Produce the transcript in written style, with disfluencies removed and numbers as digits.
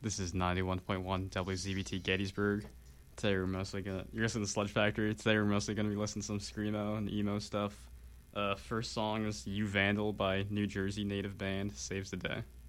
This is 91.1 WZBT Gettysburg. Today we're mostly you're listening to Sludge Factory. Today we're mostly gonna be listening to some screamo and emo stuff. First song is "You Vandal" by New Jersey native band Saves the Day.